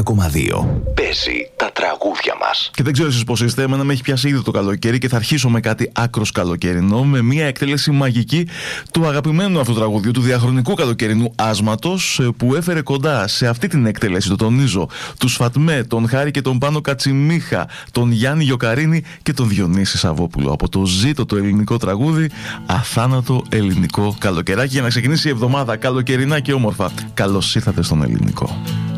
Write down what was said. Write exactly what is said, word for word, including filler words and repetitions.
κόμμα δύο. Παίζει τα τραγούδια μας. Και δεν ξέρω εσείς πώς είστε, εμένα με έχει πιάσει ήδη το καλοκαίρι και θα αρχίσω με κάτι άκρος καλοκαιρινό, με μια εκτέλεση μαγική του αγαπημένου αυτού τραγουδιού, του διαχρονικού καλοκαιρινού άσματος, που έφερε κοντά σε αυτή την εκτέλεση, το τονίζω, τους Φατμέ, τον Χάρη και τον Πάνο Κατσιμίχα, τον Γιάννη Γιοκαρίνη και τον Διονύση Σαββόπουλο. Από το ζήτο το ελληνικό τραγούδι, αθάνατο ελληνικό καλοκαιράκι, για να ξεκινήσει η εβδομάδα καλοκαιρινά και όμορφα. Καλώς ήρθατε στον ελληνικό.